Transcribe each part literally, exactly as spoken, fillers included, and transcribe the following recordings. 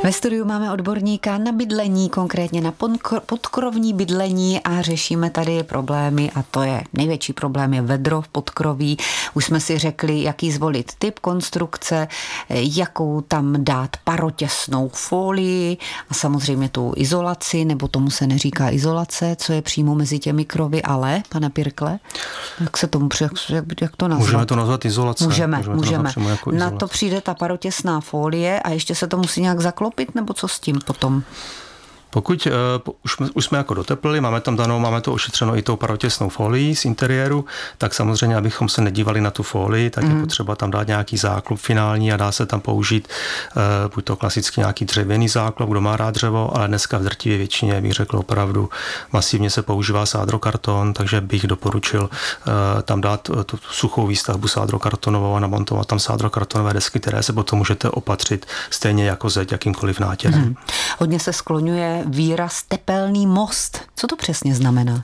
Ve studiu máme odborníka na bydlení, konkrétně na podkrovní bydlení a řešíme tady problémy a to je největší problém je vedro v podkroví. Už jsme si řekli, jaký zvolit typ konstrukce, jakou tam dát parotěsnou folii a samozřejmě tu izolaci, nebo tomu se neříká izolace, co je přímo mezi těmi krovy, ale, pane Pirkle, jak se tomu, jak, jak to nazvat? Můžeme to nazvat izolace. Můžeme, můžeme. můžeme. To jako na to přijde ta parotěsná folie a ještě se to musí nějak zaklopit, nebo co s tím potom? Pokud uh, už, jsme, už jsme jako doteplili, máme tam danou, máme to ošetřeno i tou parotěsnou folií z interiéru, tak samozřejmě, abychom se nedívali na tu folii, tak mm. je potřeba tam dát nějaký záklop finální a dá se tam použít uh, buď to klasicky nějaký dřevěný záklop, kdo má rád dřevo, ale dneska v drtivé většině bych řekl opravdu masivně se používá sádrokarton, takže bych doporučil uh, tam dát uh, tu suchou výstavbu sádrokartonovou a namontovat tam sádrokartonové desky, které se potom můžete opatřit stejně jako zeď jakýmkoliv nátěrem. Mm. Hodně se skloňuje výraz tepelný most. Co to přesně znamená?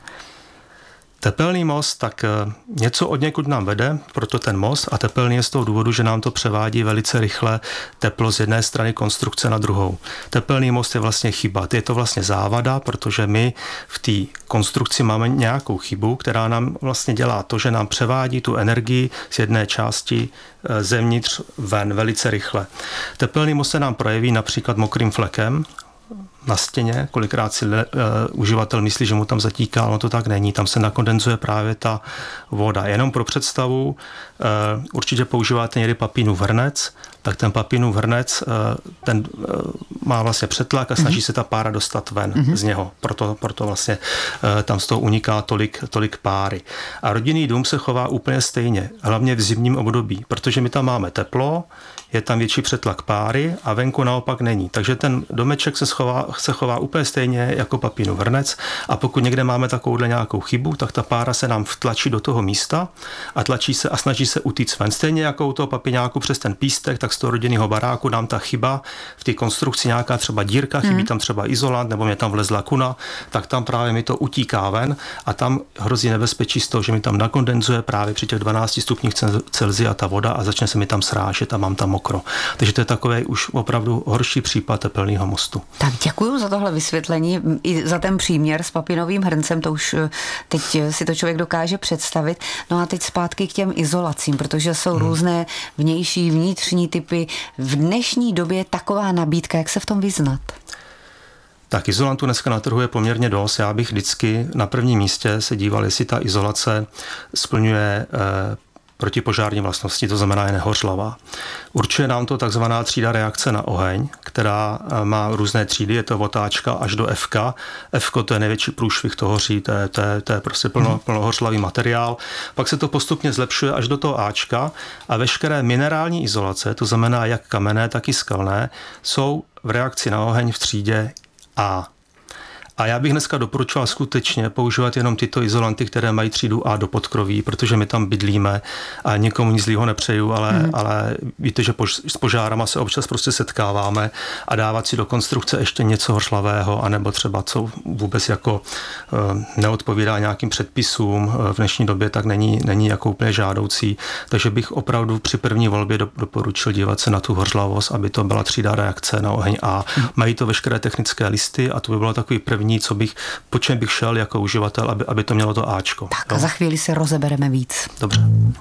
Tepelný most, tak něco od někud nám vede, proto ten most a tepelný je z toho důvodu, že nám to převádí velice rychle teplo z jedné strany konstrukce na druhou. Tepelný most je vlastně chyba. Je to vlastně závada, protože my v té konstrukci máme nějakou chybu, která nám vlastně dělá to, že nám převádí tu energii z jedné části zevnitř ven velice rychle. Tepelný most se nám projeví například mokrým flekem na stěně, kolikrát si le, uh, uživatel myslí, že mu tam zatíká, ale to tak není. Tam se nakondenzuje právě ta voda. Jenom pro představu, uh, určitě používáte někdy papínův hrnec, tak ten papínův hrnec, uh, ten uh, má vlastně přetlak a snaží mm-hmm. se ta pára dostat ven mm-hmm. z něho. Proto, proto vlastně uh, tam z toho uniká tolik, tolik páry. A rodinný dům se chová úplně stejně, hlavně v zimním období, protože my tam máme teplo, je tam větší přetlak páry a venku naopak není. Takže ten domeček se chová, se chová úplně stejně jako papínův hrnec a pokud někde máme takovouhle nějakou chybu, tak ta pára se nám vtlačí do toho místa a tlačí se a snaží se utíct ven. Stejně jako u toho papiňáku přes ten pístek, tak z toho rodinného baráku nám ta chyba v té konstrukci nějaká třeba dírka, chybí hmm. tam třeba izolant nebo mě tam vlezla kuna, tak tam právě mi to utíká ven a tam hrozí nebezpečí z toho, že mi tam nakondenzuje právě při těch dvanácti stupních Celsia ta voda a začne se mi tam srážet a mám tam mokro. Takže to je takový už opravdu horší případ tepelného mostu. Tak děkuju za tohle vysvětlení i za ten příměr s papinovým hrncem, to už teď si to člověk dokáže představit. No a teď zpátky k těm izolacím, protože jsou hmm. různé vnější, vnitřní typy. V dnešní době taková nabídka, jak se v tom vyznat? Tak izolantů dneska na trhu je poměrně dost. Já bych vždycky na prvním místě se díval, jestli ta izolace splňuje eh, protipožární vlastnosti, to znamená je nehořlavá. Určuje nám to takzvaná třída reakce na oheň, která má různé třídy, je to otáčka až do F K. F K to je největší průšvih, to hoří, to je, to je, to je prostě plno, plnohořlavý materiál. Pak se to postupně zlepšuje až do toho Ačka a veškeré minerální izolace, to znamená jak kamenné, tak i skalné, jsou v reakci na oheň v třídě A. A já bych dneska doporučoval skutečně používat jenom tyto izolanty, které mají třídu A do podkroví, protože my tam bydlíme a nikomu nic zlýho nepřeju, ale, mm. ale víte, že pož, s požárama se občas prostě setkáváme a dávat si do konstrukce ještě něco hořlavého, anebo třeba co vůbec jako uh, neodpovídá nějakým předpisům v dnešní době, tak není, není jako úplně žádoucí. Takže bych opravdu při první volbě do, doporučil dívat se na tu hořlavost, aby to byla třída reakce na oheň A. Mm. Mají to veškeré technické listy a to by bylo takový první, co bych, po čem bych šel jako uživatel, aby, aby to mělo to Ačko. Tak a za chvíli se rozebereme víc. Dobře.